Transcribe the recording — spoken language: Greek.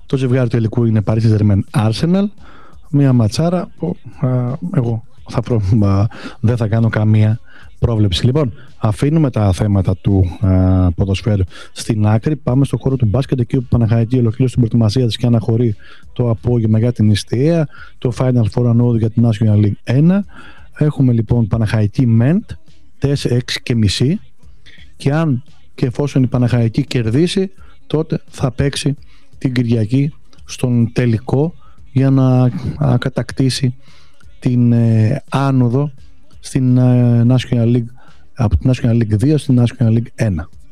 Το ζευγάρι του τελικού είναι Paris Saint-Germain Arsenal. Μια ματσάρα που εγώ δεν θα κάνω καμία πρόβλεψη. Λοιπόν, αφήνουμε τα θέματα του ποδοσφαίρου στην άκρη. Πάμε στον χώρο του μπάσκετ, εκεί που η Παναχαϊκή ολοκλήρωσε την προετοιμασία της και αναχωρεί το απόγευμα για την Ιστιαία, το Final Four ανώδου για την National League 1. Έχουμε λοιπόν Παναχαϊκή Μεντ 6,5 και αν και εφόσον η Παναχαϊκή κερδίσει, τότε θα παίξει την Κυριακή στον τελικό για να κατακτήσει την άνοδο στην National League, από την National League 2 στην National League 1.